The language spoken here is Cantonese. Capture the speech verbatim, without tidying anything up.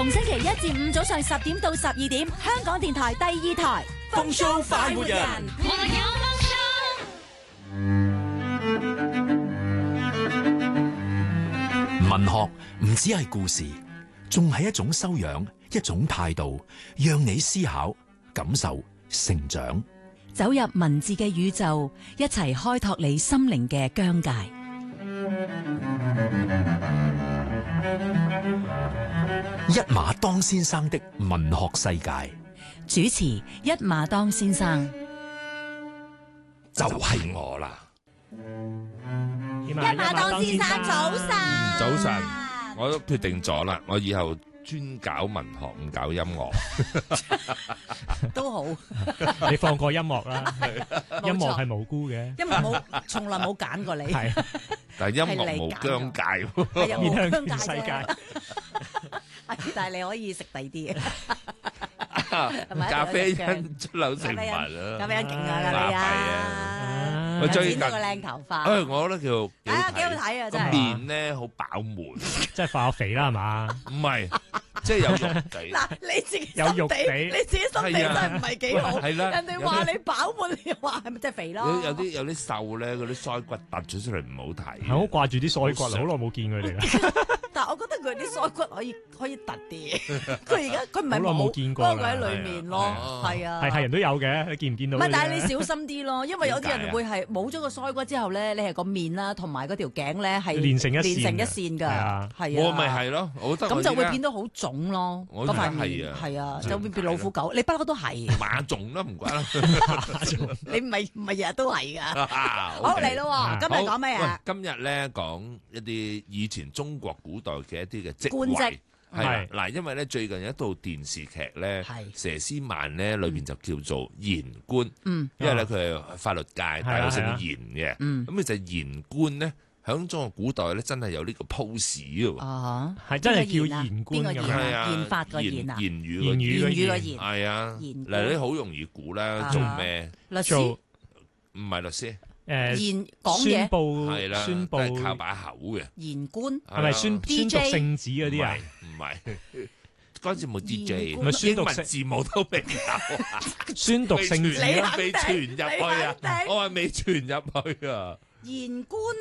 逢星期一至五早上十點到十二點，香港電台第二台風騷快活人， 文學唔只係故事，仲係一種修養，一種態度，讓你思考、感受、成長。 走入文字嘅宇宙，一齊開拓你心靈嘅疆界。 一馬當先生的文學世界， 主持一馬當先生， 就係我啦。 一馬當先生早晨， 早晨，我都決定咗啦，我以後專搞文學，唔搞音樂。 都好。 你放過音樂啦，音樂係無辜嘅， 音樂冇，從來冇揀過你。 係， 但係音樂冇疆界喎， 面向全世界。 但係你可以食第啲嘅。 咖啡因出口食物啦， 咖啡因勁啊，咖啡因啊， 我最近剪咗個靚頭髮， 誒，我覺得叫啊幾好睇啊，真係個面咧好飽滿， 即係化肥啦係嘛？ 唔係，即係有肉地。 嗱，你自己有肉地， 你自己心地真係唔係幾好。 係啦， 人哋話你飽滿，你話係咪真係肥咯？ 有有啲有啲瘦咧，嗰啲腮骨突咗出嚟唔好睇。 係好掛住啲腮骨，好耐冇見佢哋啦。 但係我覺得佢啲腮骨可以可以突啲。佢而家佢唔係好耐冇見過啦， 不過佢喺裏面咯，係啊， 係係人都有嘅，你見唔見到？ 唔係，但係你小心啲咯，因為有啲人會係冇咗個腮骨之後咧，你係個面啦，同埋嗰條頸咧係連成一連成一線㗎，係啊， 我咪係咯，我覺得咁就會變到好腫咯，嗰塊面係啊，就會變老虎狗。你不嬲都係馬腫啦，唔關啦。 你唔係唔係日日都係㗎。好嚟咯，今日講咩啊？ 今日咧講一啲以前中國古代嘅一啲嘅職官職。 係嗱，因為咧最近有一套電視劇咧，佘詩曼咧裏邊就叫做言官， 嗯， 因為咧佢係法律界，但係姓言嘅， 嗯， 咁其實言官咧響中國古代咧真係有呢個 pose 嘅， 啊，係真係叫言官咁樣， 言法個言啊， 言語言語個言， 係啊，嗱你好容易估啦，做咩？ 律師唔係律師。 誒， 言講嘢宣佈係啦， 宣佈係靠把口嘅言官， 係咪宣宣讀聖旨嗰啲啊？ 唔係，嗰陣時冇 D J， 咪宣讀字母都未有， 宣讀聖旨未傳入去啊！我話未傳入去啊！ 言官